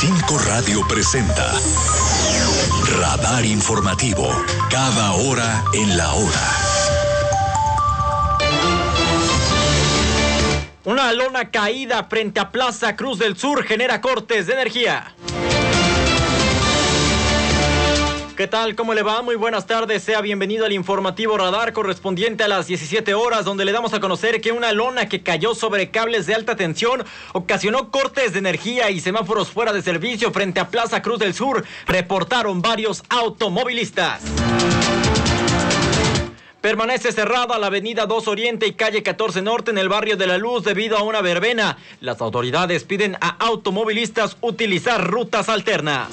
5 Radio presenta Radar Informativo, cada hora en la hora. Una lona caída frente a Plaza Cruz del Sur genera cortes de energía. ¿Qué tal? ¿Cómo le va? Muy buenas tardes. Sea bienvenido al informativo Radar correspondiente a las 17 horas, donde le damos a conocer que una lona que cayó sobre cables de alta tensión ocasionó cortes de energía y semáforos fuera de servicio frente a Plaza Cruz del Sur, reportaron varios automovilistas. Permanece cerrada la avenida 2 Oriente y calle 14 Norte en el barrio de La Luz debido a una verbena. Las autoridades piden a automovilistas utilizar rutas alternas.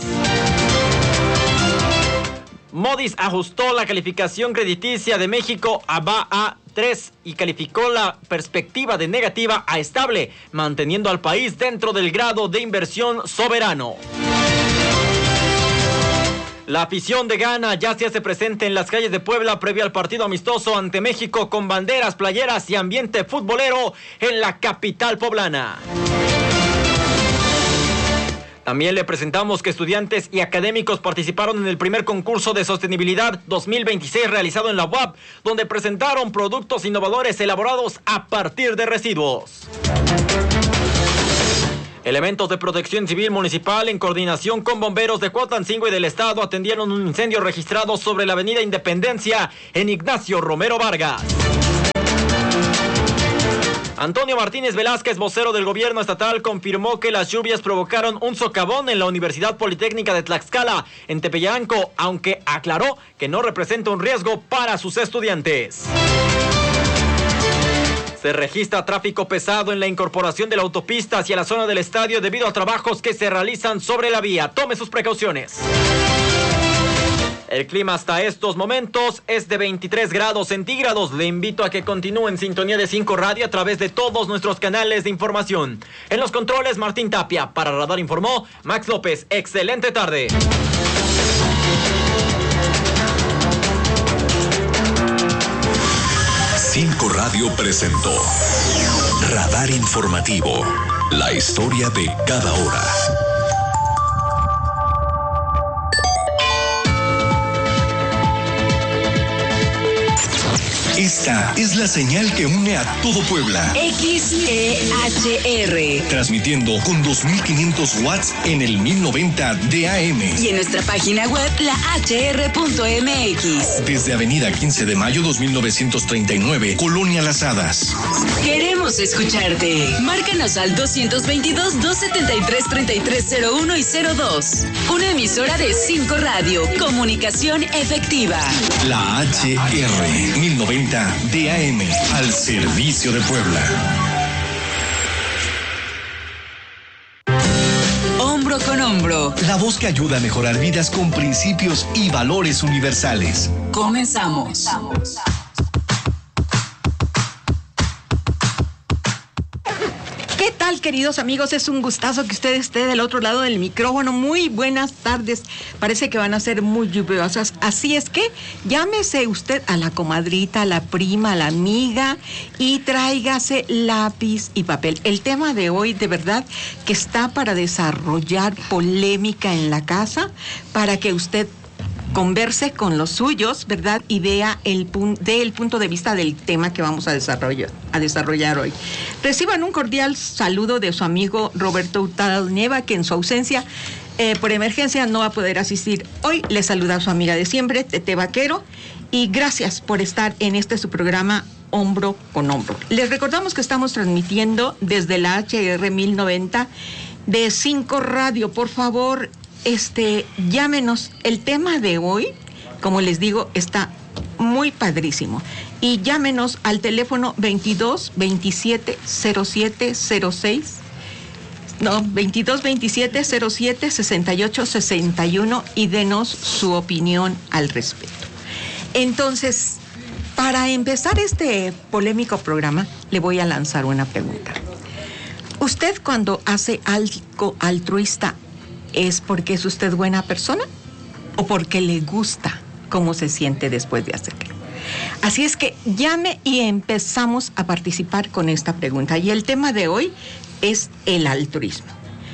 Moody's ajustó la calificación crediticia de México a A3 y calificó la perspectiva de negativa a estable, manteniendo al país dentro del grado de inversión soberano. La afición de Ghana ya se hace presente en las calles de Puebla previo al partido amistoso ante México con banderas, playeras y ambiente futbolero en la capital poblana. También le presentamos que estudiantes y académicos participaron en el primer concurso de sostenibilidad 2026 realizado en la UAP, donde presentaron productos innovadores elaborados a partir de residuos. Elementos de protección civil municipal en coordinación con bomberos de Cuauhtémoc y del estado atendieron un incendio registrado sobre la avenida Independencia en Ignacio Romero Vargas. Antonio Martínez Velázquez, vocero del gobierno estatal, confirmó que las lluvias provocaron un socavón en la Universidad Politécnica de Tlaxcala, en Tepeyanco, aunque aclaró que no representa un riesgo para sus estudiantes. Se registra tráfico pesado en la incorporación de la autopista hacia la zona del estadio debido a trabajos que se realizan sobre la vía. Tome sus precauciones. El clima hasta estos momentos es de 23 grados centígrados. Le invito a que continúe en sintonía de 5 Radio a través de todos nuestros canales de información. En los controles, Martín Tapia. Para Radar informó Max López. Excelente tarde. Cinco Radio presentó Radar Informativo, la historia de cada hora. Esta es la señal que une a todo Puebla. XEHR. Transmitiendo con 2500 watts en el 1090 de AM. Y en nuestra página web, lahr.mx. Desde Avenida 15 de Mayo 2939, Colonia Las Hadas. Queremos escucharte. Márcanos al 222-273-3301 y 02. Una emisora de 5 Radio. Comunicación efectiva. La HR 1090 DAM, al servicio de Puebla. Hombro con hombro. La voz que ayuda a mejorar vidas con principios y valores universales. Comenzamos. ¿Qué tal, queridos amigos? Es un gustazo que usted esté del otro lado del micrófono. Muy buenas tardes. Parece que van a ser muy lluviosas. Así es que llámese usted a la comadrita, a la prima, a la amiga y tráigase lápiz y papel. El tema de hoy, de verdad, que está para desarrollar polémica en la casa, para que usted converse con los suyos, ¿verdad? Y vea el punto de vista del tema que vamos a desarrollar hoy. Reciban un cordial saludo de su amigo Roberto Hurtado Nieva, que en su ausencia por emergencia no va a poder asistir. Hoy le saluda a su amiga de siempre, Tete Vaquero, y gracias por estar en su programa Hombro con Hombro. Les recordamos que estamos transmitiendo desde la HR 1090 de 5 Radio. Por favor, llámenos. El tema de hoy, como les digo, está muy padrísimo. Y llámenos al teléfono 22 27 07 06. No, 22 27 07 68 61 y denos su opinión al respecto. Entonces, para empezar este polémico programa, le voy a lanzar una pregunta. ¿Usted cuando hace algo altruista es porque es usted buena persona o porque le gusta cómo se siente después de hacerlo? Así es que llame y empezamos a participar con esta pregunta. Y el tema de hoy es el altruismo.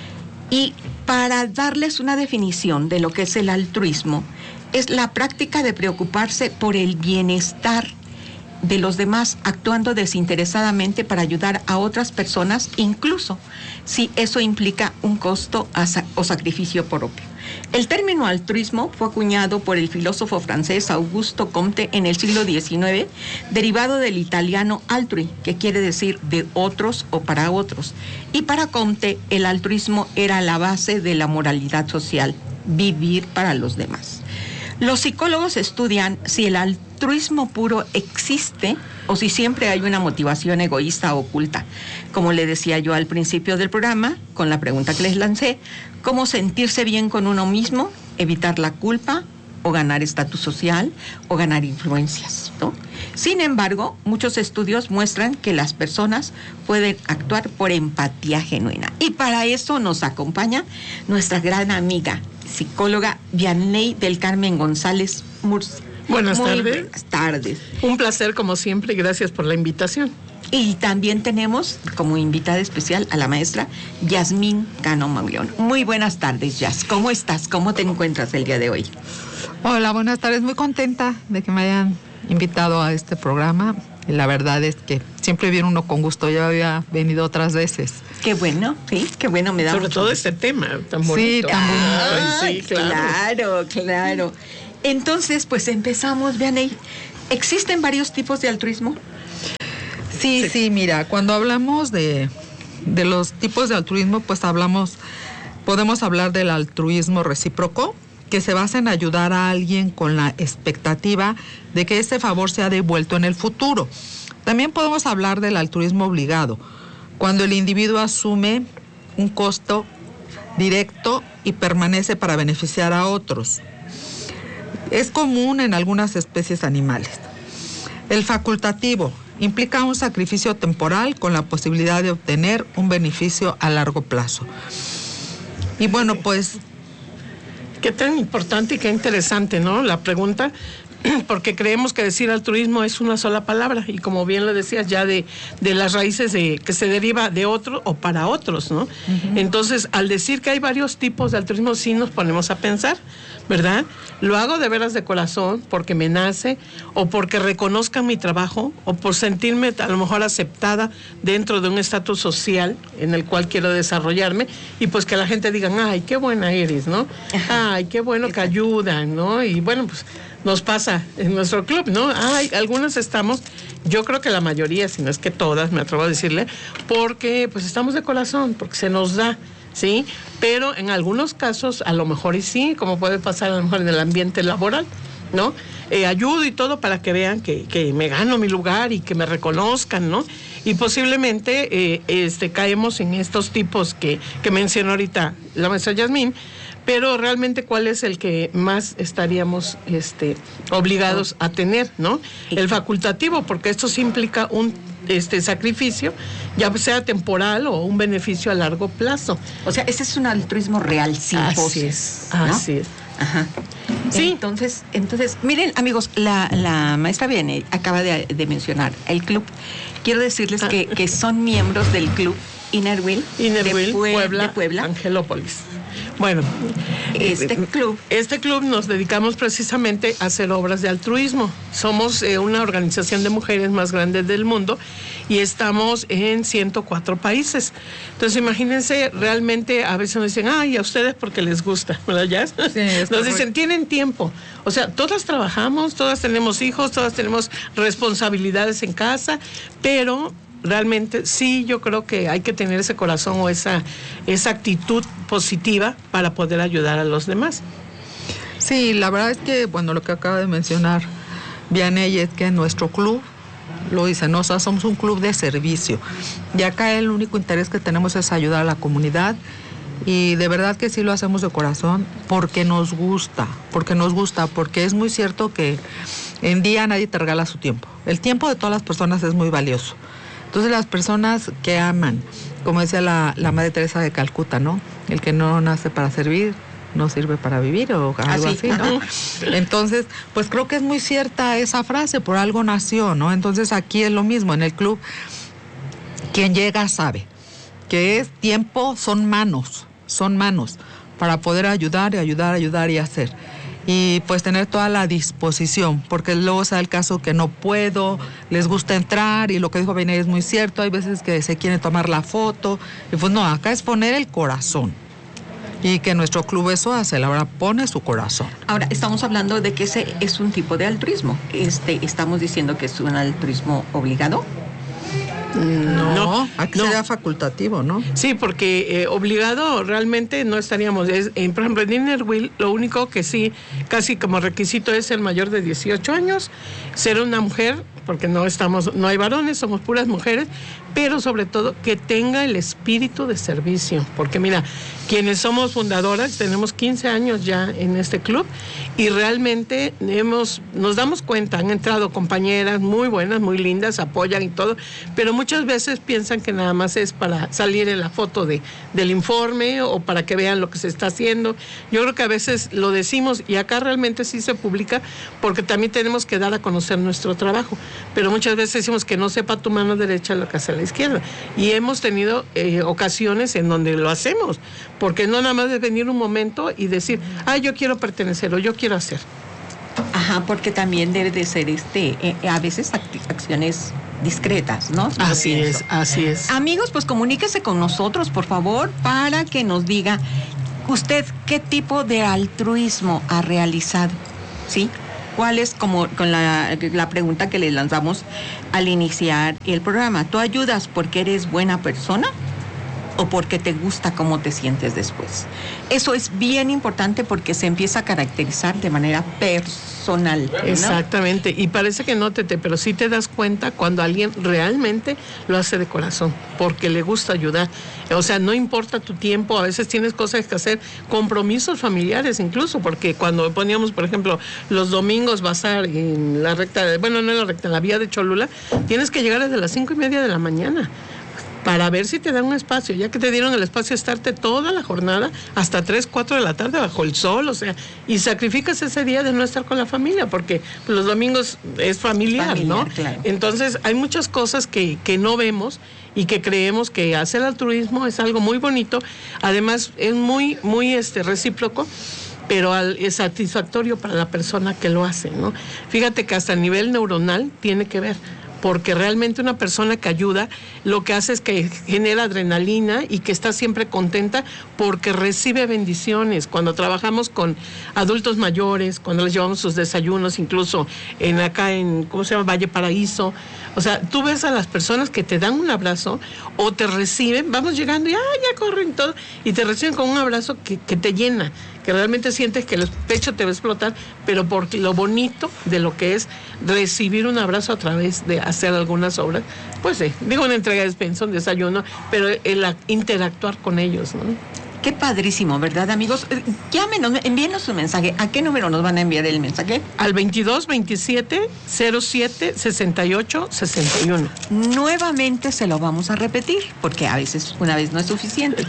Y para darles una definición de lo que es el altruismo, es la práctica de preocuparse por el bienestar de los demás, actuando desinteresadamente para ayudar a otras personas, incluso si eso implica un costo o sacrificio propio. El término altruismo fue acuñado por el filósofo francés Auguste Comte en el siglo XIX, derivado del italiano altrui, que quiere decir de otros o para otros. Y para Comte, el altruismo era la base de la moralidad social, vivir para los demás. Los psicólogos estudian si el altruismo puro existe o si siempre hay una motivación egoísta oculta. Como le decía yo al principio del programa, con la pregunta que les lancé, ¿cómo sentirse bien con uno mismo, evitar la culpa o ganar estatus social o ganar influencias, ¿no? Sin embargo, muchos estudios muestran que las personas pueden actuar por empatía genuina. Y para eso nos acompaña nuestra gran amiga, psicóloga Vianney del Carmen González Murcia. Buenas tardes. Buenas tardes. Un placer como siempre y gracias por la invitación. Y también tenemos como invitada especial a la maestra Yasmín Cano Mauleón. Muy buenas tardes, Yas. ¿Cómo estás? ¿Cómo te encuentras el día de hoy? Hola, buenas tardes. Muy contenta de que me hayan invitado a este programa. Y la verdad es que siempre viene uno con gusto. Ya había venido otras veces. Qué bueno, sí, qué bueno, me da sobre mucho todo gusto. este tema tan bonito. Sí, tan bonito. Ay, sí, claro. Claro. Entonces, pues empezamos, Vianney. ¿Existen varios tipos de altruismo? Sí, mira, cuando hablamos de los tipos de altruismo, pues podemos hablar del altruismo recíproco, que se basa en ayudar a alguien con la expectativa de que ese favor sea devuelto en el futuro. También podemos hablar del altruismo obligado, cuando el individuo asume un costo directo y permanece para beneficiar a otros. Es común en algunas especies animales. El facultativo implica un sacrificio temporal con la posibilidad de obtener un beneficio a largo plazo. Y bueno, pues... Qué tan importante y qué interesante, ¿no? La pregunta, porque creemos que decir altruismo es una sola palabra y como bien lo decías ya de las raíces de que se deriva de otro o para otros, ¿no? Uh-huh. Entonces, al decir que hay varios tipos de altruismo, sí nos ponemos a pensar, ¿verdad? Lo hago de veras de corazón porque me nace o porque reconozcan mi trabajo o por sentirme a lo mejor aceptada dentro de un estatus social en el cual quiero desarrollarme y pues que la gente diga, ay, qué buena eres, ¿no? Ay, qué bueno que ayudan, ¿no? Y bueno, pues nos pasa en nuestro club, ¿no? Ay, algunas estamos, yo creo que la mayoría, si no es que todas, me atrevo a decirle, porque pues estamos de corazón, porque se nos da, ¿sí? Pero en algunos casos, a lo mejor y sí, como puede pasar a lo mejor en el ambiente laboral, ¿no? Ayudo y todo para que vean que me gano mi lugar y que me reconozcan, ¿no? Y posiblemente caemos en estos tipos que mencionó ahorita la maestra Yasmín, pero realmente ¿cuál es el que más estaríamos obligados a tener, ¿no? El facultativo, porque esto sí implica un sacrificio, ya sea temporal o un beneficio a largo plazo. O sea, ese es un altruismo real, sin voces, ¿no? Así es. Ajá. Sí. Entonces, miren, amigos, la maestra Vianney acaba de mencionar el club. Quiero decirles que son miembros del club Inner Will de Puebla, Angelópolis. Bueno, este club nos dedicamos precisamente a hacer obras de altruismo. Somos una organización de mujeres más grande del mundo y estamos en 104 países. Entonces, imagínense, realmente a veces nos dicen, ay, a ustedes porque les gusta, ¿verdad, Jazz? Sí, nos dicen, tienen tiempo. O sea, todas trabajamos, todas tenemos hijos, todas tenemos responsabilidades en casa, pero realmente sí, yo creo que hay que tener ese corazón o esa actitud positiva para poder ayudar a los demás. Sí, la verdad es que, bueno, lo que acaba de mencionar Vianney es que nuestro club lo dice, ¿no? O sea, somos un club de servicio y acá el único interés que tenemos es ayudar a la comunidad y de verdad que sí lo hacemos de corazón porque nos gusta, porque es muy cierto que en día nadie te regala su tiempo. El tiempo de todas las personas es muy valioso. Entonces las personas que aman, como decía la Madre Teresa de Calcuta, ¿no? El que no nace para servir, no sirve para vivir o algo así, ¿no? Entonces, pues creo que es muy cierta esa frase, por algo nació, ¿no? Entonces aquí es lo mismo, en el club, quien llega sabe que es tiempo, son manos, son manos para poder ayudar y hacer. Y pues tener toda la disposición, porque luego se da el caso que no puedo, les gusta entrar, y lo que dijo Benay es muy cierto, hay veces que se quieren tomar la foto, y pues no, acá es poner el corazón, y que nuestro club eso hace, la verdad, pone su corazón. Ahora, estamos hablando de que ese es un tipo de altruismo, estamos diciendo que es un altruismo obligado. No, aquí sería facultativo, ¿no? Sí, porque obligado realmente no estaríamos. Por ejemplo, en Inner Wheel, lo único que sí, casi como requisito es ser mayor de 18 años, ser una mujer, porque no hay varones, somos puras mujeres, pero sobre todo que tenga el espíritu de servicio, porque mira, quienes somos fundadoras, tenemos 15 años ya en este club, y realmente nos damos cuenta, han entrado compañeras muy buenas, muy lindas, apoyan y todo, pero muchas veces piensan que nada más es para salir en la foto del informe o para que vean lo que se está haciendo. Yo creo que a veces lo decimos, y acá realmente sí se publica, porque también tenemos que dar a conocer nuestro trabajo, pero muchas veces decimos que no sepa tu mano derecha lo que hace la izquierda, y hemos tenido ocasiones en donde lo hacemos, porque no nada más es venir un momento y decir, yo quiero pertenecer o yo quiero hacer. Ajá, porque también debe de ser a veces acciones discretas, ¿no? Así es. Amigos, pues comuníquese con nosotros, por favor, para que nos diga usted qué tipo de altruismo ha realizado, ¿sí? ¿Cuál es, como con la pregunta que le lanzamos al iniciar el programa? ¿Tú ayudas porque eres buena persona o porque te gusta cómo te sientes después? Eso es bien importante porque se empieza a caracterizar de manera personal, ¿no? Exactamente, y parece que no pero sí te das cuenta cuando alguien realmente lo hace de corazón, porque le gusta ayudar. O sea, no importa tu tiempo, a veces tienes cosas que hacer, compromisos familiares incluso, porque cuando poníamos, por ejemplo, los domingos bazar en la en la vía de Cholula, tienes que llegar desde las 5:30 de la mañana. Para ver si te dan un espacio, ya que te dieron el espacio, estarte toda la jornada hasta 3, 4 de la tarde bajo el sol, o sea, y sacrificas ese día de no estar con la familia, porque pues, los domingos es familiar, ¿no? Claro. Entonces, hay muchas cosas que no vemos y que creemos que hacer altruismo es algo muy bonito, además es muy, muy recíproco, pero es satisfactorio para la persona que lo hace, ¿no? Fíjate que hasta a nivel neuronal tiene que ver, porque realmente una persona que ayuda lo que hace es que genera adrenalina y que está siempre contenta porque recibe bendiciones. Cuando trabajamos con adultos mayores, cuando les llevamos sus desayunos, incluso acá en Valle Paraíso, o sea, tú ves a las personas que te dan un abrazo o te reciben, vamos llegando y ya corren todo, y te reciben con un abrazo que te llena, que realmente sientes que el pecho te va a explotar, pero por lo bonito de lo que es recibir un abrazo a través de hacer algunas obras, pues una entrega de despensa, un desayuno, pero el interactuar con ellos, ¿no? Qué padrísimo, ¿verdad, amigos? Llámenos, envíenos un mensaje. ¿A qué número nos van a enviar el mensaje? Al 22 27 07 68 61. Nuevamente se lo vamos a repetir, porque a veces una vez no es suficiente.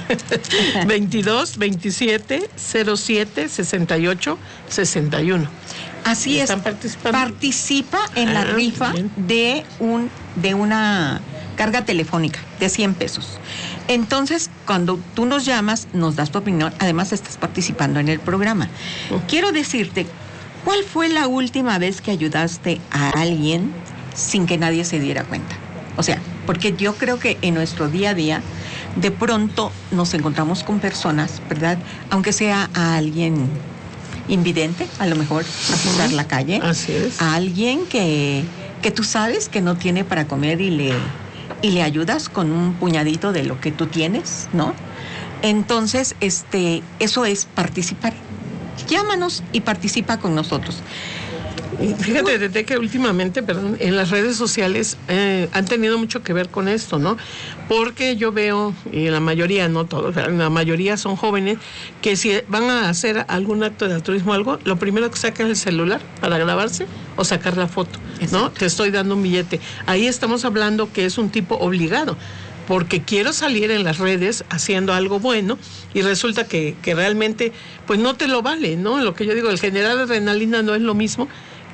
22 27 07 68 61. Así es. Participa en la rifa de una carga telefónica de 100 pesos. Entonces, cuando tú nos llamas, nos das tu opinión, además estás participando en el programa. Quiero decirte, ¿cuál fue la última vez que ayudaste a alguien sin que nadie se diera cuenta? O sea, porque yo creo que en nuestro día a día, de pronto nos encontramos con personas, ¿verdad? Aunque sea a alguien invidente, a lo mejor a cruzar la calle. Así es. A alguien que tú sabes que no tiene para comer y le ayudas con un puñadito de lo que tú tienes, ¿no? Entonces, eso es participar. Llámanos y participa con nosotros. Fíjate, desde que últimamente, en las redes sociales han tenido mucho que ver con esto, ¿no? Porque yo veo, y la mayoría, no todos, la mayoría son jóvenes, que si van a hacer algún acto de altruismo o algo, lo primero que sacan es el celular para grabarse o sacar la foto, ¿no? Exacto. Te estoy dando un billete. Ahí estamos hablando que es un tipo obligado, porque quiero salir en las redes haciendo algo bueno y resulta que realmente pues no te lo vale, ¿no? Lo que yo digo, el generar adrenalina no es lo mismo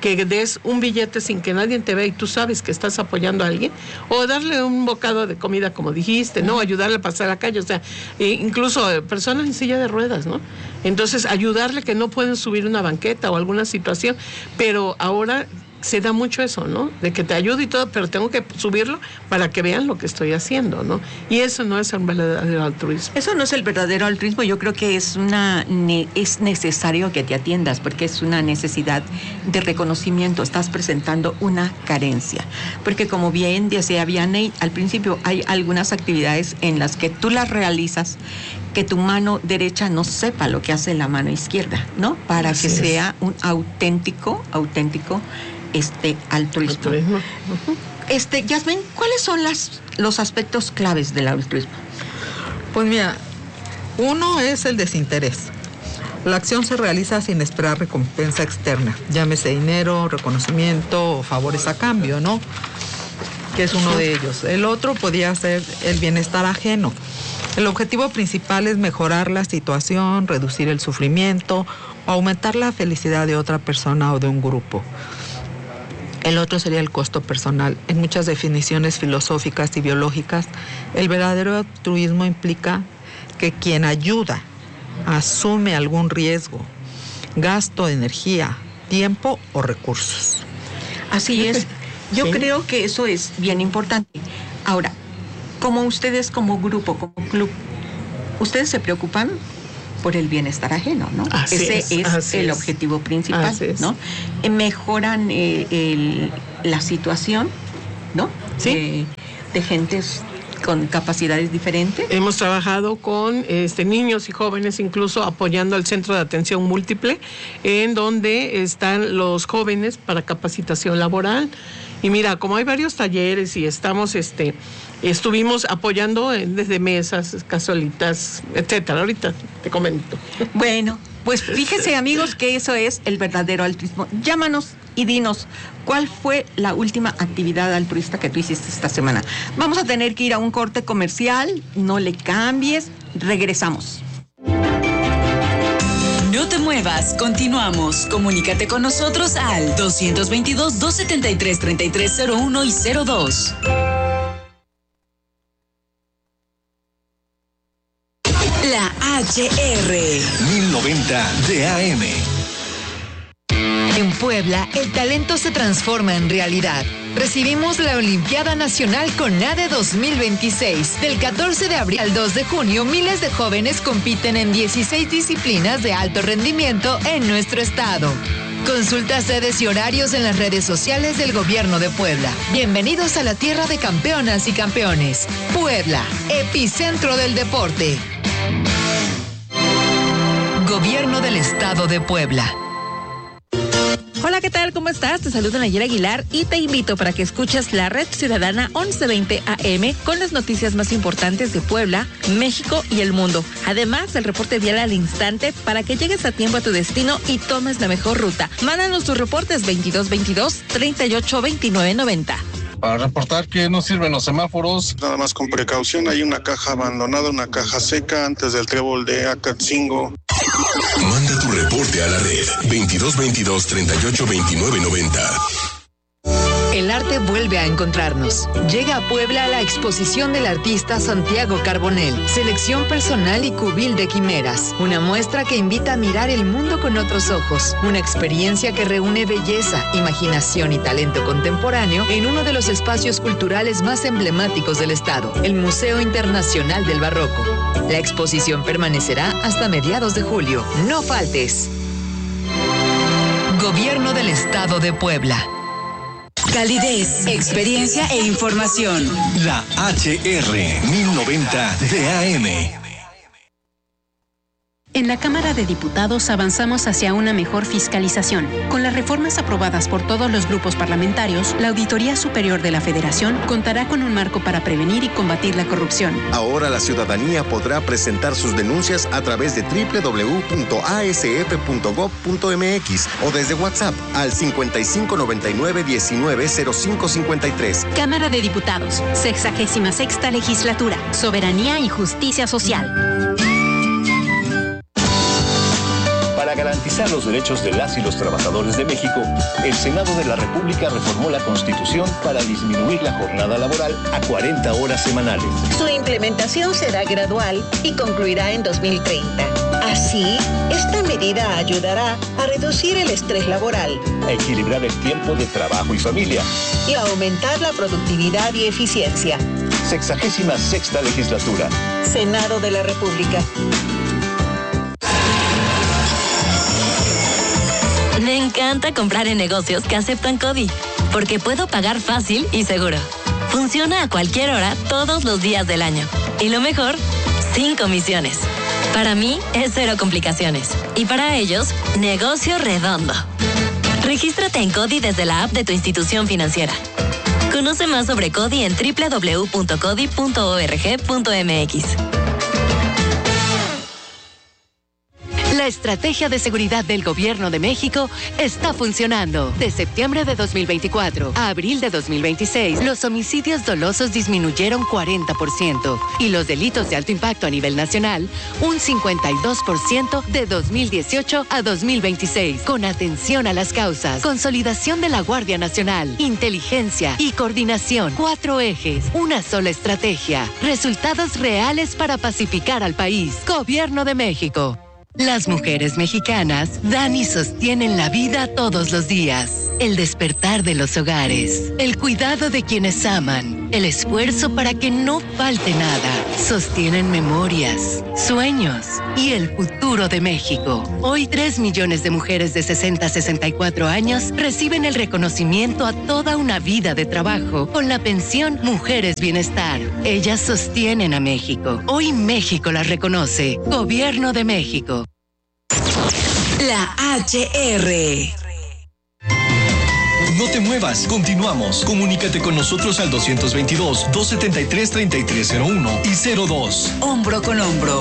que des un billete sin que nadie te vea y tú sabes que estás apoyando a alguien, o darle un bocado de comida, como dijiste, ¿no? Ayudarle a pasar a la calle, o sea, incluso personas en silla de ruedas, ¿no? Entonces, ayudarle que no pueden subir una banqueta o alguna situación, pero ahora se da mucho eso, ¿no? De que te ayudo y todo, pero tengo que subirlo para que vean lo que estoy haciendo, ¿no? Y eso no es un verdadero altruismo. Eso no es el verdadero altruismo. Yo creo que es necesario que te atiendas, porque es una necesidad de reconocimiento. Estás presentando una carencia. Porque como bien decía Vianney, al principio hay algunas actividades en las que tú las realizas que tu mano derecha no sepa lo que hace la mano izquierda, ¿no? Para Así que sea un auténtico altruismo. Uh-huh. Yasmín, ¿cuáles son los aspectos claves del altruismo? Pues mira, uno es el desinterés. La acción se realiza sin esperar recompensa externa, llámese dinero, reconocimiento o favores a cambio, ¿no? Que es uno de ellos. El otro podría ser el bienestar ajeno. El objetivo principal es mejorar la situación, reducir el sufrimiento o aumentar la felicidad de otra persona o de un grupo. El otro sería el costo personal. En muchas definiciones filosóficas y biológicas, el verdadero altruismo implica que quien ayuda asume algún riesgo, gasto de energía, tiempo o recursos. Así es. Yo creo que eso es bien importante. Ahora, como ustedes como grupo, como club, ustedes se preocupan por el bienestar ajeno, ¿no? Ese es el objetivo principal, ¿no? Mejoran la situación, ¿no? Sí. De gentes con capacidades diferentes. Hemos trabajado con niños y jóvenes, incluso apoyando al Centro de Atención Múltiple, en donde están los jóvenes para capacitación laboral. Y mira, como hay varios talleres y estuvimos apoyando desde mesas, casolitas, etcétera. Ahorita te comento. Bueno, pues fíjense, amigos, que eso es el verdadero altruismo. Llámanos y dinos, ¿cuál fue la última actividad altruista que tú hiciste esta semana? Vamos a tener que ir a un corte comercial, no le cambies, regresamos. No te muevas, continuamos. Comunícate con nosotros al 222-273-3301 y 02. La HR 1090 de AM. En Puebla, el talento se transforma en realidad. Recibimos la Olimpiada Nacional CONADE 2026. Del 14 de abril al 2 de junio, miles de jóvenes compiten en 16 disciplinas de alto rendimiento en nuestro estado. Consulta sedes y horarios en las redes sociales del Gobierno de Puebla. Bienvenidos a la tierra de campeonas y campeones. Puebla, epicentro del deporte. Gobierno del Estado de Puebla. Hola, ¿qué tal? ¿Cómo estás? Te saluda Nayera Aguilar y te invito para que escuches la Red Ciudadana 1120 AM con las noticias más importantes de Puebla, México y el mundo. Además, el reporte vial al instante para que llegues a tiempo a tu destino y tomes la mejor ruta. Mándanos tus reportes 2222-382990. Para reportar que no sirven los semáforos. Nada más con precaución, hay una caja abandonada, una caja seca antes del trébol de Acatzingo. Manda tu reporte a la red 2222-382990. El arte vuelve a encontrarnos. Llega a Puebla la exposición del artista Santiago Carbonell, selección personal y cubil de quimeras. Una muestra que invita a mirar el mundo con otros ojos. Una experiencia que reúne belleza, imaginación y talento contemporáneo en uno de los espacios culturales más emblemáticos del estado, el Museo Internacional del Barroco. La exposición permanecerá hasta mediados de julio. No faltes. Gobierno del Estado de Puebla. Calidez, experiencia e información. La HR 1090 de AM. En la Cámara de Diputados avanzamos hacia una mejor fiscalización. Con las reformas aprobadas por todos los grupos parlamentarios, la Auditoría Superior de la Federación contará con un marco para prevenir y combatir la corrupción. Ahora la ciudadanía podrá presentar sus denuncias a través de www.asf.gov.mx o desde WhatsApp al 5599-190553. Cámara de Diputados, 66ª Legislatura, Soberanía y Justicia Social. Para garantizar garantizar los derechos de las y los trabajadores de México, el Senado de la República reformó la Constitución para disminuir la jornada laboral a 40 horas semanales. Su implementación será gradual y concluirá en 2030. Así, esta medida ayudará a reducir el estrés laboral, a equilibrar el tiempo de trabajo y familia y a aumentar la productividad y eficiencia. 66ª legislatura. Senado de la República. Me encanta comprar en negocios que aceptan CODI, porque puedo pagar fácil y seguro. Funciona a cualquier hora, todos los días del año. Y lo mejor, sin comisiones. Para mí es cero complicaciones. Y para ellos, negocio redondo. Regístrate en CODI desde la app de tu institución financiera. Conoce más sobre CODI en www.codi.org.mx. La estrategia de seguridad del Gobierno de México está funcionando. De septiembre de 2024 a abril de 2026, los homicidios dolosos disminuyeron 40% y los delitos de alto impacto a nivel nacional un 52% de 2018 a 2026. Con atención a las causas, consolidación de la Guardia Nacional, inteligencia y coordinación. 4 ejes, una sola estrategia. Resultados reales para pacificar al país. Gobierno de México. Las mujeres mexicanas dan y sostienen la vida todos los días. El despertar de los hogares, el cuidado de quienes aman, el esfuerzo para que no falte nada. Sostienen memorias, sueños y el futuro de México. Hoy 3 millones de mujeres de 60 a 64 años reciben el reconocimiento a toda una vida de trabajo con la pensión Mujeres Bienestar. Ellas sostienen a México. Hoy México las reconoce. Gobierno de México. La HR. No te muevas, continuamos. Comunícate con nosotros al 222-273-3301 y 02. Hombro con hombro.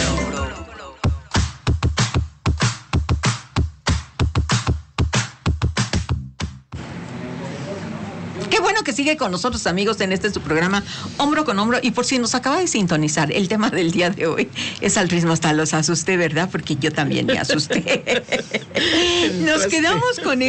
Qué bueno que sigue con nosotros, amigos, en su programa Hombro con Hombro. Y por si nos acaba de sintonizar, el tema del día de hoy es altruismo. Hasta los asusté, ¿verdad? Porque yo también me asusté. Nos quedamos con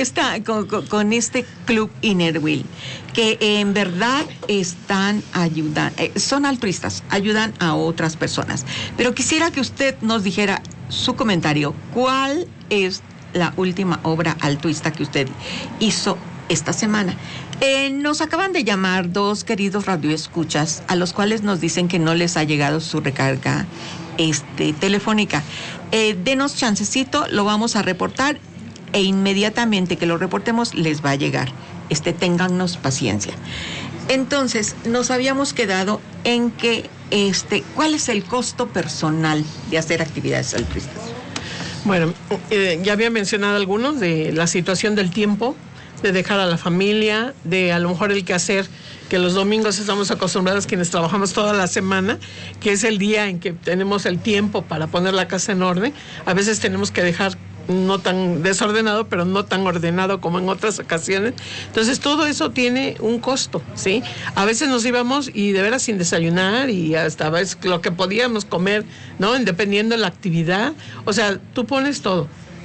este club Innerwill, que en verdad están ayudando, son altruistas, ayudan a otras personas. Pero quisiera que usted nos dijera su comentario. ¿Cuál es la última obra altruista que usted hizo esta semana? Nos acaban de llamar 2 queridos radioescuchas, a los cuales nos dicen que no les ha llegado su recarga telefónica. Denos chancecito, lo vamos a reportar e inmediatamente que lo reportemos les va a llegar. Téngannos paciencia. Entonces, nos habíamos quedado en que ¿cuál es el costo personal de hacer actividades altruistas? Bueno, ya había mencionado algunos de la situación del tiempo, de dejar a la familia, de a lo mejor el quehacer, que los domingos estamos acostumbrados quienes trabajamos toda la semana, que es el día en que tenemos el tiempo para poner la casa en orden. A veces tenemos que dejar no tan desordenado, pero no tan ordenado como en otras ocasiones. Entonces todo eso tiene un costo, ¿sí? A veces nos íbamos y de veras sin desayunar y hasta a veces lo que podíamos comer, ¿no? Dependiendo de la actividad. O sea, tú pones todo.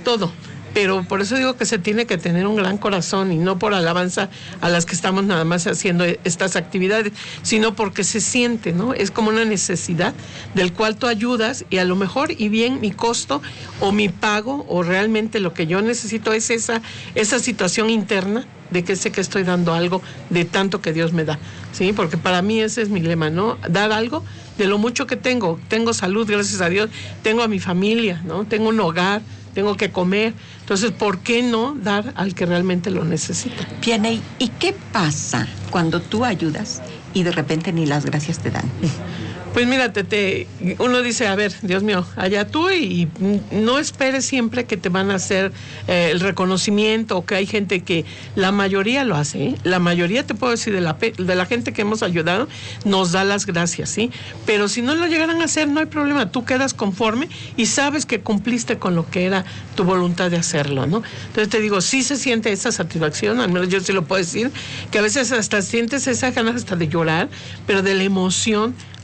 Pero por eso digo que se tiene que tener un gran corazón y no por alabanza a las que estamos nada más haciendo estas actividades, sino porque se siente, ¿no? Es como una necesidad del cual tú ayudas y a lo mejor y bien mi costo o mi pago o realmente lo que yo necesito es esa situación interna de que sé que estoy dando algo de tanto que Dios me da, ¿sí? Porque para mí ese es mi lema, ¿no? Dar algo de lo mucho que tengo. Tengo salud, gracias a Dios, tengo a mi familia, ¿no? Tengo un hogar, tengo que comer. Entonces, ¿por qué no dar al que realmente lo necesita? Viene, ¿y qué pasa cuando tú ayudas y de repente ni las gracias te dan? Pues mira, uno dice, a ver, Dios mío, allá tú y no esperes siempre que te van a hacer el reconocimiento o que hay gente que la mayoría lo hace, ¿eh? La mayoría, te puedo decir, de la gente que hemos ayudado, nos da las gracias, ¿sí? Pero si no lo llegaran a hacer, no hay problema, tú quedas conforme y sabes que cumpliste con lo que era tu voluntad de hacerlo, ¿no? Entonces te digo, sí se siente esa satisfacción, al menos yo sí lo puedo decir, que a veces hasta sientes esas ganas hasta de llorar, pero de la emoción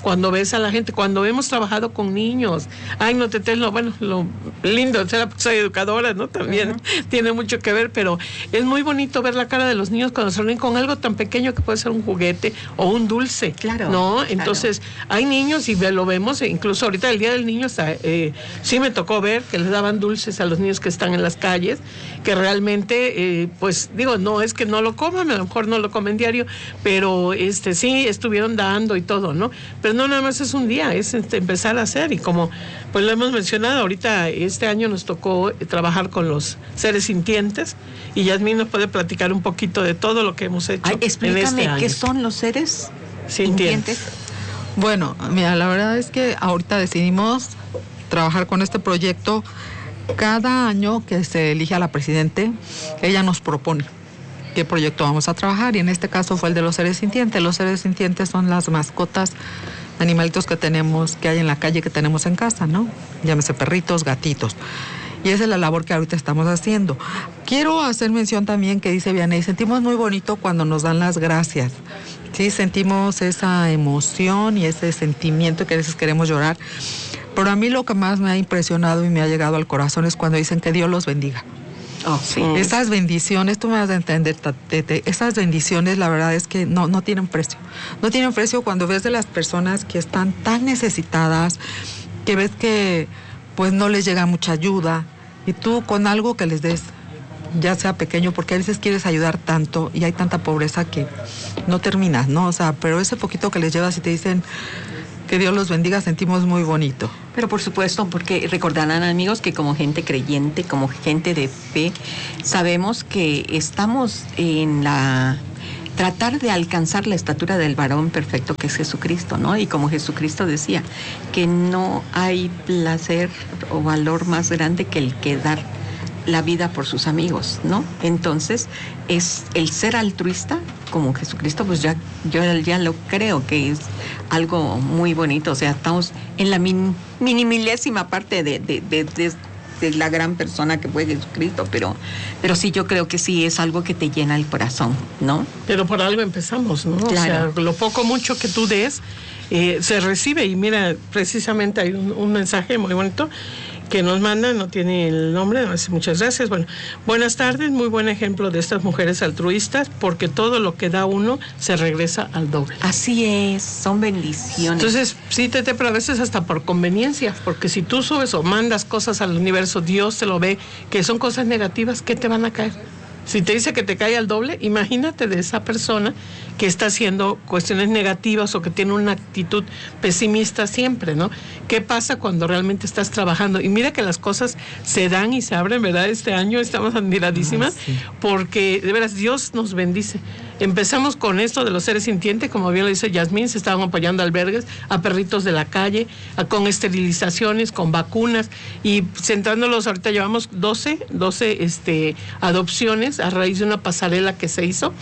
cuando ves a la gente, cuando hemos trabajado con niños. Ay, no, bueno, lo lindo, soy educadora, ¿no? También tiene mucho que ver, pero es muy bonito ver la cara de los niños cuando se reúnen con algo tan pequeño que puede ser un juguete o un dulce. Claro. ¿No? Entonces, hay niños y lo vemos, incluso ahorita el Día del Niño sí me tocó ver que les daban dulces a los niños que están en las calles, que realmente, pues digo, no es que no lo coman, a lo mejor no lo comen diario, pero sí estuvieron dando y todo, ¿no? Pero no nada más es un día, es empezar a hacer, y como pues lo hemos mencionado, ahorita este año nos tocó trabajar con los seres sintientes, y Yasmín nos puede platicar un poquito de todo lo que hemos hecho. Ay, explícame, en este año. ¿Qué son los seres sintientes? Bueno, mira, la verdad es que ahorita decidimos trabajar con este proyecto. Cada año que se elige a la presidente, ella nos propone qué proyecto vamos a trabajar, y en este caso fue el de los seres sintientes. Los seres sintientes son las mascotas, animalitos que tenemos, que hay en la calle, que tenemos en casa, ¿no? Llámese perritos, gatitos. Y esa es la labor que ahorita estamos haciendo. Quiero hacer mención también que dice Vianey, sentimos muy bonito cuando nos dan las gracias. Sí, sentimos esa emoción y ese sentimiento que a veces queremos llorar. Pero a mí lo que más me ha impresionado y me ha llegado al corazón es cuando dicen que Dios los bendiga. Oh, sí. Esas bendiciones, tú me vas a entender, Tete, esas bendiciones la verdad es que no tienen precio. No tienen precio cuando ves de las personas que están tan necesitadas, que ves que pues no les llega mucha ayuda, y tú con algo que les des, ya sea pequeño, porque a veces quieres ayudar tanto y hay tanta pobreza que no terminas, ¿no? O sea, pero ese poquito que les llevas y te dicen que Dios los bendiga, sentimos muy bonito. Pero por supuesto, porque recordarán, amigos, que como gente creyente, como gente de fe, sabemos que estamos en tratar de alcanzar la estatura del varón perfecto que es Jesucristo, ¿no? Y como Jesucristo decía, que no hay placer o valor más grande que el que dar la vida por sus amigos, ¿no? Entonces, es el ser altruista como Jesucristo, pues yo ya lo creo que es algo muy bonito. O sea, estamos en la minimilésima parte de la gran persona que fue Jesucristo, pero sí, yo creo que sí es algo que te llena el corazón, ¿no? Pero por algo empezamos, ¿no? Claro. O sea, lo poco mucho que tú des se recibe, y mira, precisamente hay un mensaje muy bonito que nos manda, no tiene el nombre, muchas gracias. Bueno, buenas tardes, muy buen ejemplo de estas mujeres altruistas, porque todo lo que da uno se regresa al doble. Así es, son bendiciones. Entonces, sí, Tete, pero a veces hasta por conveniencia, porque si tú subes o mandas cosas al universo, Dios te lo ve, que son cosas negativas, ¿qué te van a caer? Si te dice que te cae al doble, imagínate de esa persona que está haciendo cuestiones negativas o que tiene una actitud pesimista siempre, ¿no? ¿Qué pasa cuando realmente estás trabajando? Y mira que las cosas se dan y se abren, ¿verdad? Este año estamos admiradísimas, porque de veras Dios nos bendice. Empezamos con esto de los seres sintientes, como bien lo dice Yasmín, se estaban apoyando albergues, a perritos de la calle, con esterilizaciones, con vacunas, y centrándolos, ahorita llevamos 12 adopciones a raíz de una pasarela que se hizo,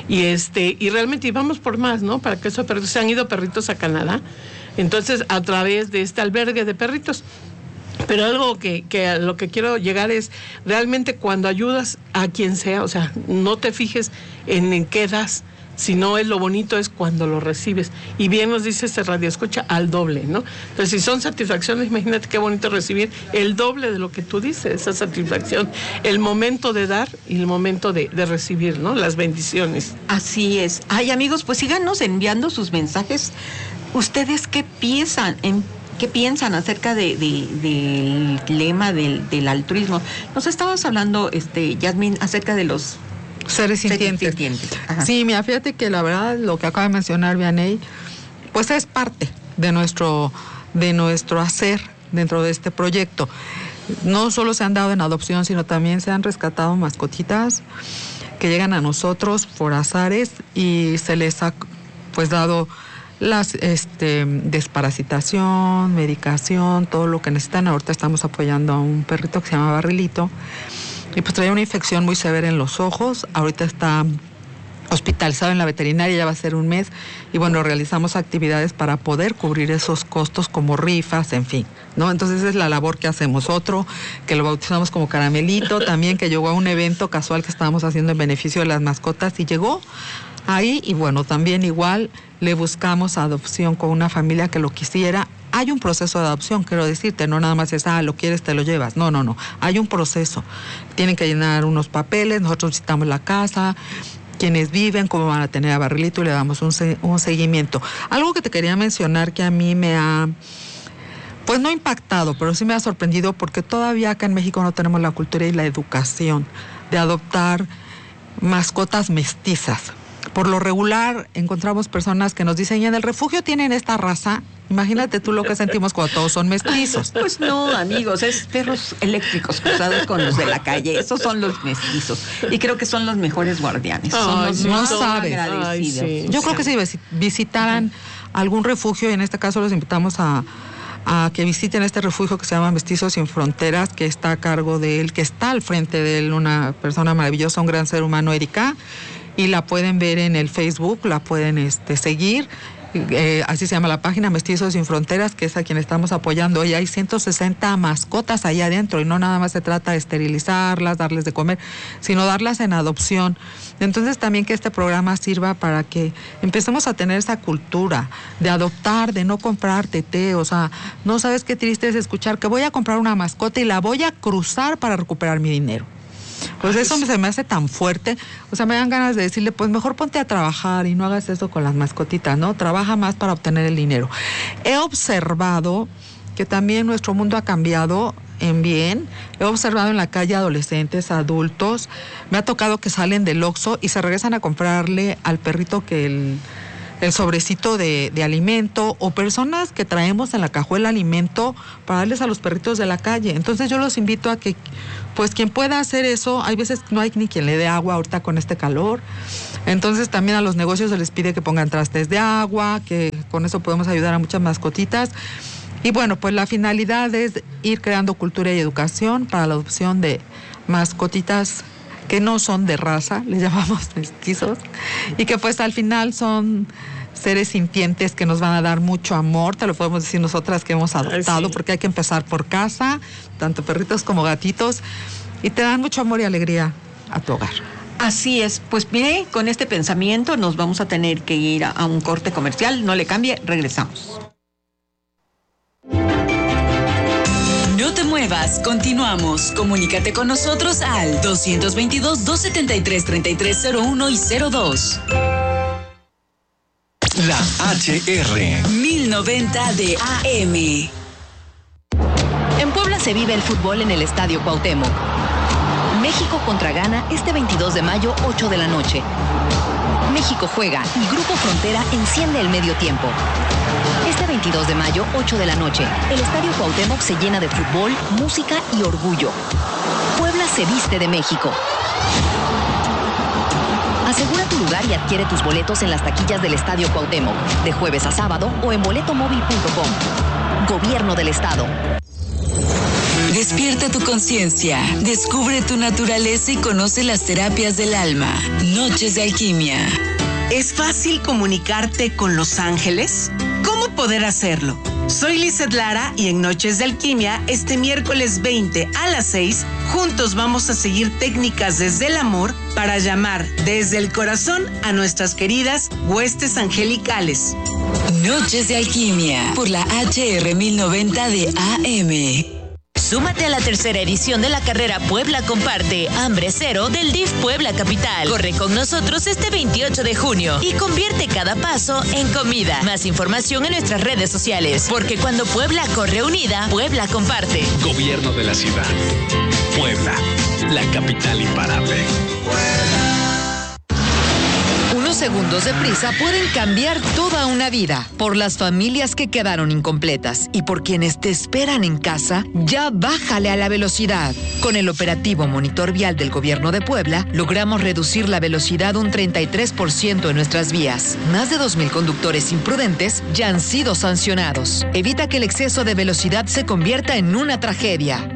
y realmente íbamos por más, ¿no? Para que esos perritos, se han ido perritos a Canadá, entonces a través de este albergue de perritos. Pero algo que a lo que quiero llegar es, realmente cuando ayudas a quien sea, o sea, no te fijes en qué das, sino lo bonito es cuando lo recibes. Y bien nos dice este radio escucha, al doble, ¿no? Entonces, si son satisfacciones, imagínate qué bonito recibir el doble de lo que tú dices, esa satisfacción, el momento de dar y el momento de recibir, ¿no? Las bendiciones. Así es. Ay, amigos, pues síganos enviando sus mensajes. ¿Ustedes qué piensan? ¿Qué piensan acerca del lema del altruismo? Nos estabas hablando, Yasmín, acerca de los seres sintientes. Sí, mira, fíjate que la verdad lo que acaba de mencionar Vianey, pues es parte de nuestro hacer dentro de este proyecto. No solo se han dado en adopción, sino también se han rescatado mascotitas que llegan a nosotros por azares, y se les ha pues dado las desparasitación, medicación, todo lo que necesitan. Ahorita estamos apoyando a un perrito que se llama Barrilito, y pues traía una infección muy severa en los ojos. Ahorita está hospitalizado en la veterinaria, ya va a ser un mes, y bueno, realizamos actividades para poder cubrir esos costos, como rifas, en fin, ¿no? Entonces esa es la labor que hacemos. Otro, que lo bautizamos como Caramelito, también, que llegó a un evento casual que estábamos haciendo en beneficio de las mascotas, y llegó ahí, y bueno, también igual le buscamos adopción con una familia que lo quisiera. Hay un proceso de adopción, quiero decirte, no nada más es, lo quieres, te lo llevas. No. Hay un proceso. Tienen que llenar unos papeles, nosotros visitamos la casa, quienes viven, cómo van a tener a Barrilito, y le damos un seguimiento. Algo que te quería mencionar que a mí me ha, pues no impactado, pero sí me ha sorprendido, porque todavía acá en México no tenemos la cultura y la educación de adoptar mascotas mestizas. Por lo regular encontramos personas que nos dicen, en el refugio tienen esta raza. Imagínate tú lo que sentimos cuando todos son mestizos. Pues no, amigos, es perros eléctricos cruzados con los de la calle. Esos son los mestizos. Y creo que son los mejores guardianes. Son los más agradecidos. Sí. Yo creo que si visitaran algún refugio, y en este caso los invitamos a que visiten este refugio que se llama Mestizos Sin Fronteras, que está a cargo de él, que está al frente de él una persona maravillosa, un gran ser humano, Erika, y la pueden ver en el Facebook, la pueden seguir. Así se llama la página, Mestizos Sin Fronteras, que es a quien estamos apoyando. Y hay 160 mascotas ahí adentro, y no nada más se trata de esterilizarlas, darles de comer, sino darlas en adopción. Entonces también que este programa sirva para que empecemos a tener esa cultura de adoptar, de no comprar teté. O sea, no sabes qué triste es escuchar que voy a comprar una mascota y la voy a cruzar para recuperar mi dinero. Pues eso se me hace tan fuerte. O sea, me dan ganas de decirle, pues mejor ponte a trabajar y no hagas eso con las mascotitas, ¿no? Trabaja más para obtener el dinero. He observado que también nuestro mundo ha cambiado en bien. He observado en la calle adolescentes, adultos. Me ha tocado que salen del Oxxo y se regresan a comprarle al perrito que el sobrecito de alimento, o personas que traemos en la cajuela alimento para darles a los perritos de la calle. Entonces yo los invito a que, pues quien pueda hacer eso, hay veces no hay ni quien le dé agua ahorita con este calor. Entonces también a los negocios se les pide que pongan trastes de agua, que con eso podemos ayudar a muchas mascotitas. Y bueno, pues la finalidad es ir creando cultura y educación para la adopción de mascotitas que no son de raza, les llamamos mestizos, y que pues al final son seres sintientes que nos van a dar mucho amor. Te lo podemos decir nosotras que hemos adoptado, porque hay que empezar por casa, tanto perritos como gatitos, y te dan mucho amor y alegría a tu hogar. Así es, pues mire, con este pensamiento nos vamos a tener que ir a un corte comercial. No le cambie, regresamos. No te muevas, continuamos. Comunícate con nosotros al 222-273-3301 y 02. La HR 1090 de AM. En Puebla se vive el fútbol en el Estadio Cuauhtémoc. México contra Ghana este 22 de mayo, 8 de la noche. México juega y Grupo Frontera enciende el medio tiempo. Este 22 de mayo, 8 de la noche, el Estadio Cuauhtémoc se llena de fútbol, música y orgullo. Puebla se viste de México. Asegura tu lugar y adquiere tus boletos en las taquillas del Estadio Cuauhtémoc, de jueves a sábado o en boletomóvil.com. Gobierno del Estado. Despierta tu conciencia, descubre tu naturaleza y conoce las terapias del alma. Noches de Alquimia. ¿Es fácil comunicarte con los ángeles? ¿Cómo poder hacerlo? Soy Lizeth Lara y en Noches de Alquimia, este miércoles 20 a las 6, juntos vamos a seguir técnicas desde el amor para llamar desde el corazón a nuestras queridas huestes angelicales. Noches de Alquimia por la HR 1090 de AM. Súmate a la tercera edición de la carrera Puebla Comparte, Hambre Cero del DIF Puebla Capital. Corre con nosotros este 28 de junio y convierte cada paso en comida. Más información en nuestras redes sociales, porque cuando Puebla corre unida, Puebla comparte. Gobierno de la ciudad. Puebla, la capital imparable. Unos segundos de prisa pueden cambiar toda una vida. Por las familias que quedaron incompletas y por quienes te esperan en casa, ya bájale a la velocidad. Con el operativo Monitor Vial del Gobierno de Puebla, logramos reducir la velocidad un 33% en nuestras vías. Más de 2,000 conductores imprudentes ya han sido sancionados. Evita que el exceso de velocidad se convierta en una tragedia.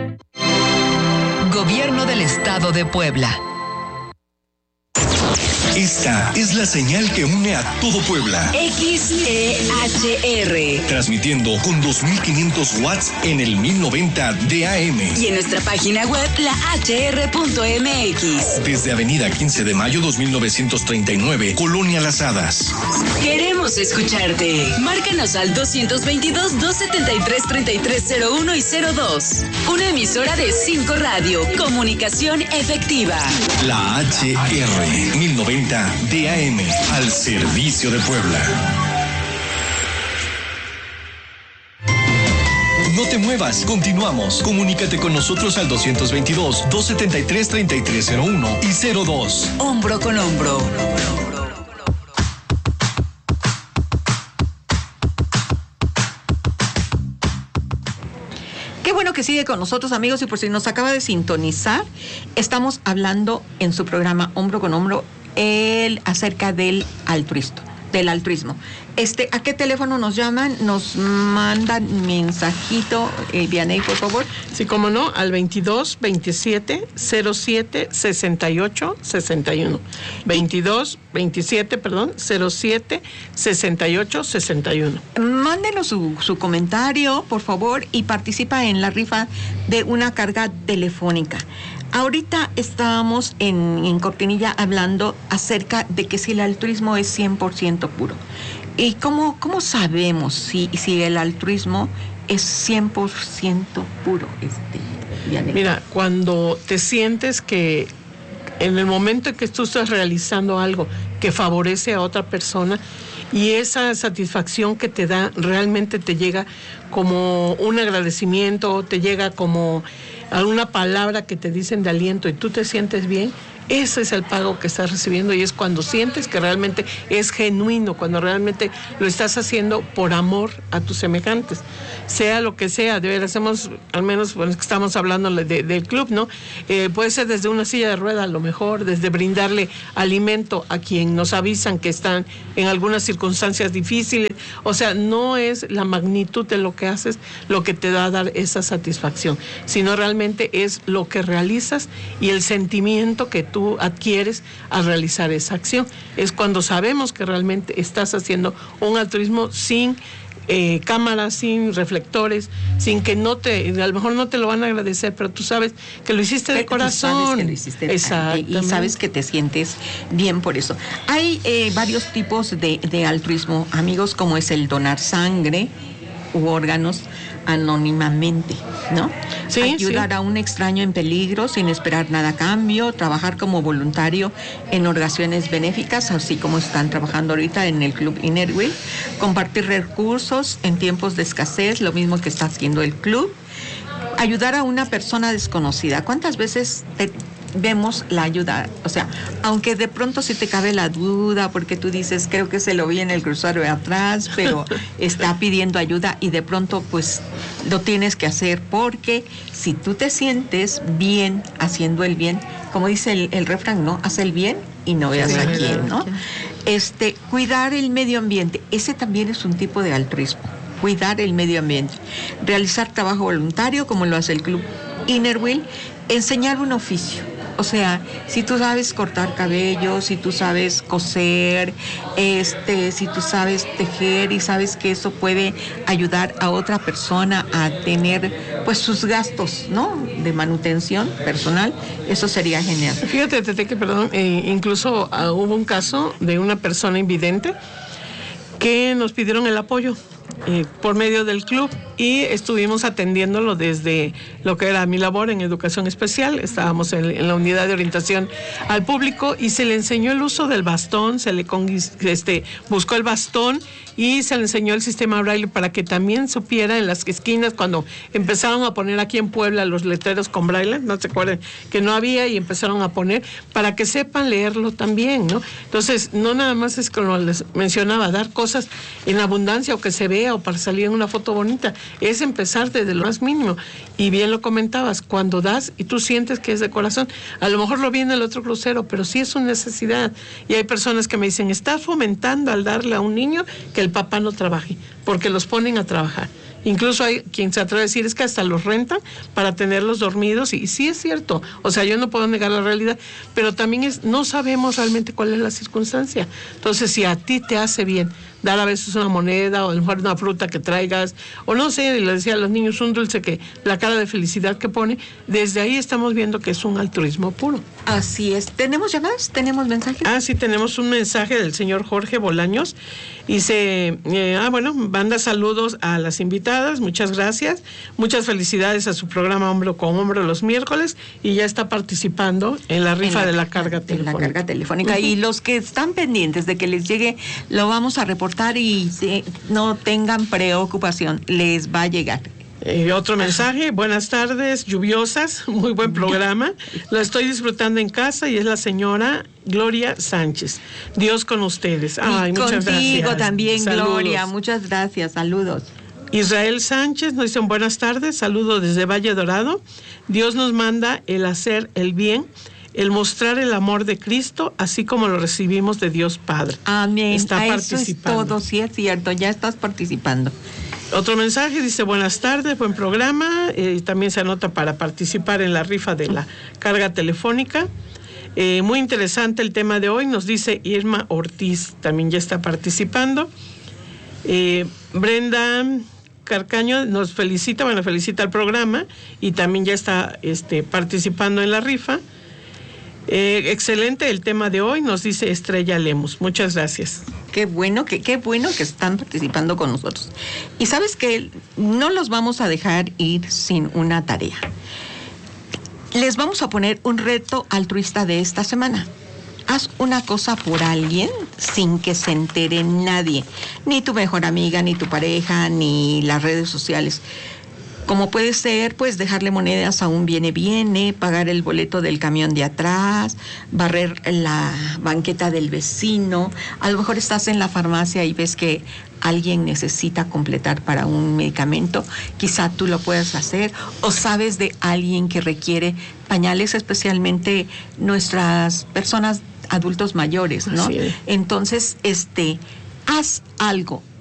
Gobierno del Estado de Puebla. Esta es la señal que une a todo Puebla. XEHR. Transmitiendo con 2500 watts en el 1090 de AM. Y en nuestra página web, lahr.mx. Desde Avenida 15 de Mayo 2939, Colonia Las Hadas. Queremos escucharte. Márcanos al 222-273-3301 y 02. Una emisora de 5 Radio. Comunicación efectiva. La HR 1090 DAM, al servicio de Puebla. No te muevas, continuamos. Comunícate con nosotros al 222-273-3301 y 02. Hombro con hombro. Qué bueno que sigue con nosotros, amigos, y por si nos acaba de sintonizar, estamos hablando en su programa Hombro con Hombro acerca del altruismo. ¿A qué teléfono nos llaman? Nos mandan mensajito, Vianey, por favor. Sí, cómo no, al 22 27 07 68 61. 22 27, 07 68 61. Mándenos su comentario, por favor, y participa en la rifa de una carga telefónica. Ahorita estábamos en Cortinilla hablando acerca de que si el altruismo es 100% puro. ¿Y cómo sabemos si el altruismo es 100% puro? Mira, cuando te sientes que en el momento en que tú estás realizando algo que favorece a otra persona y esa satisfacción que te da realmente te llega como un agradecimiento, te llega como alguna palabra que te dicen de aliento y tú te sientes bien, ese es el pago que estás recibiendo y es cuando sientes que realmente es genuino, cuando realmente lo estás haciendo por amor a tus semejantes. Sea lo que sea, de ver, hacemos, al menos bueno, estamos hablando del club, ¿no? Puede ser desde una silla de ruedas, a lo mejor, desde brindarle alimento a quien nos avisan que están en algunas circunstancias difíciles. O sea, no es la magnitud de lo que haces lo que te da a dar esa satisfacción, sino realmente es lo que realizas y el sentimiento que tú adquieres al realizar esa acción. Es cuando sabemos que realmente estás haciendo un altruismo sin cámaras, sin reflectores, sin que a lo mejor no te lo van a agradecer, pero tú sabes que lo hiciste de corazón. Sabes que lo hiciste y sabes que te sientes bien por eso. Hay varios tipos de altruismo, amigos, como es el donar sangre u órganos anónimamente, ¿no? Sí, ayudar a un extraño en peligro sin esperar nada a cambio, trabajar como voluntario en organizaciones benéficas, así como están trabajando ahorita en el Club Innerville, compartir recursos en tiempos de escasez, lo mismo que está haciendo el club, ayudar a una persona desconocida. ¿Cuántas veces vemos la ayuda? O sea, aunque de pronto sí te cabe la duda porque tú dices, creo que se lo vi en el crucero de atrás, pero está pidiendo ayuda y de pronto pues lo tienes que hacer porque si tú te sientes bien haciendo el bien, como dice el refrán, ¿no? Haz el bien y no veas a quién, ¿no? Cuidar el medio ambiente, ese también es un tipo de altruismo. Cuidar el medio ambiente, realizar trabajo voluntario como lo hace el Club Innerville, enseñar un oficio. O sea, si tú sabes cortar cabello, si tú sabes coser, si tú sabes tejer y sabes que eso puede ayudar a otra persona a tener pues sus gastos, ¿no? De manutención personal, eso sería genial. Fíjate, Tete, perdón, incluso hubo un caso de una persona invidente que nos pidieron el apoyo por medio del club y estuvimos atendiéndolo desde lo que era mi labor en educación especial. Estábamos en la unidad de orientación al público y se le enseñó el uso del bastón, se le buscó el bastón y se le enseñó el sistema braille para que también supiera en las esquinas cuando empezaron a poner aquí en Puebla los letreros con braille, no se acuerdan que no había y empezaron a poner para que sepan leerlo también, ¿no? Entonces, no nada más es como les mencionaba, dar cosas en abundancia o que se vea o para salir en una foto bonita, es empezar desde lo más mínimo. Y bien lo comentabas, cuando das y tú sientes que es de corazón, a lo mejor lo vi en el otro crucero, pero sí es una necesidad. Y hay personas que me dicen, estás fomentando al darle a un niño que el papá no trabaje, porque los ponen a trabajar. Incluso hay quien se atreve a decir es que hasta los rentan para tenerlos dormidos, y sí es cierto, o sea, yo no puedo negar la realidad, pero también no sabemos realmente cuál es la circunstancia. Entonces, si a ti te hace bien dar a veces una moneda o a lo mejor una fruta que traigas, o no sé, le decía a los niños, un dulce, que la cara de felicidad que pone, desde ahí estamos viendo que es un altruismo puro. Así es. ¿Tenemos llamadas? ¿Tenemos mensajes? Sí, tenemos un mensaje del señor Jorge Bolaños. Dice, manda saludos a las invitadas, muchas gracias, muchas felicidades a su programa Hombro con Hombro los miércoles, y ya está participando en la rifa de la carga telefónica. La carga telefónica. Y los que están pendientes de que les llegue, lo vamos a reportar, y no tengan preocupación, les va a llegar. Otro mensaje, buenas tardes, lluviosas, muy buen programa, lo estoy disfrutando en casa, y es la señora Gloria Sánchez. Dios con ustedes. Muchas gracias. Contigo también, saludos. Gloria, muchas gracias, saludos. Israel Sánchez nos dicen buenas tardes, saludos desde Valle Dorado. Dios nos manda el hacer el bien, el mostrar el amor de Cristo, así como lo recibimos de Dios Padre. Amén. Está Eso participando. Es todo, sí es cierto, ya estás participando. Otro mensaje dice, buenas tardes, buen programa, también se anota para participar en la rifa de la carga telefónica. Muy interesante el tema de hoy, nos dice Irma Ortiz, también ya está participando. Brenda Carcaño nos felicita el programa, y también ya está participando en la rifa. Excelente el tema de hoy, nos dice Estrella Lemus. Muchas gracias. Qué bueno que están participando con nosotros. Y sabes que no los vamos a dejar ir sin una tarea. Les vamos a poner un reto altruista de esta semana. Haz una cosa por alguien sin que se entere nadie, ni tu mejor amiga, ni tu pareja, ni las redes sociales. Como puede ser, pues, dejarle monedas a un viene, pagar el boleto del camión de atrás, barrer la banqueta del vecino. A lo mejor estás en la farmacia y ves que alguien necesita completar para un medicamento, quizá tú lo puedas hacer, o sabes de alguien que requiere pañales, especialmente nuestras personas adultos mayores, ¿no? Entonces, haz algo